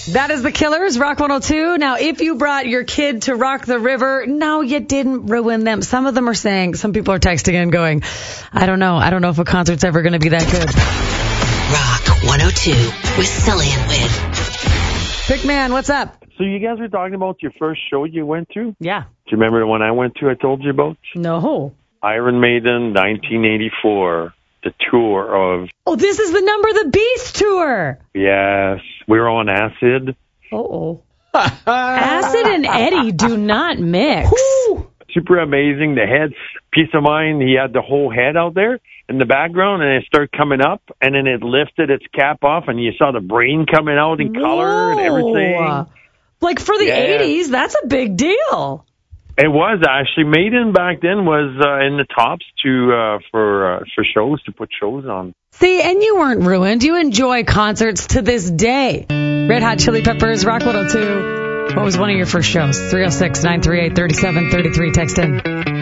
That is the Killers, Rock 102. Now, if you brought your kid to Rock the River, no, you didn't ruin them. Some of them are saying, some people are texting in going, I don't know if a concert's ever going to be that good. Rock 102 with Sully and Win. Big man, what's up? So you guys were talking about your first show you went to? Yeah. Do you remember the one I went to I told you about? No. Iron Maiden, 1984. The tour of... Oh, this is the Number the Beast tour. Yes. We were on acid. Uh-oh. Acid and Eddie do not mix. Woo! Super amazing. The head, Peace of Mind, he had the whole head out there in the background, and it started coming up, and then it lifted its cap off, and you saw the brain coming out in color and everything. Like for the 80s, that's a big deal. It was actually. Maiden back then was in the tops for shows, to put shows on. See, and you weren't ruined. You enjoy concerts to this day. Red Hot Chili Peppers, Rock 102. What was one of your first shows? 306-938-3733. Text in.